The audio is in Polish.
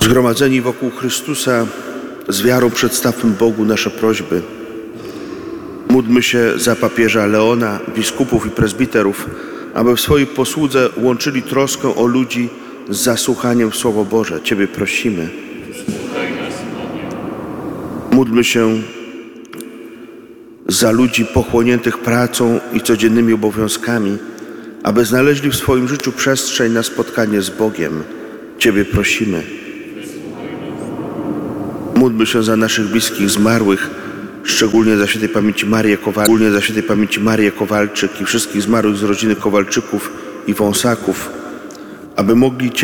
Zgromadzeni wokół Chrystusa, z wiarą przedstawmy Bogu nasze prośby. Módlmy się za papieża Leona, biskupów i prezbiterów, aby w swojej posłudze łączyli troskę o ludzi z zasłuchaniem w Słowo Boże. Ciebie prosimy. Módlmy się za ludzi pochłoniętych pracą i codziennymi obowiązkami, aby znaleźli w swoim życiu przestrzeń na spotkanie z Bogiem. Ciebie prosimy. Módlmy się za naszych bliskich zmarłych, szczególnie za świętej pamięci Marię Kowalczyk i wszystkich zmarłych z rodziny Kowalczyków i Wąsaków, aby mogli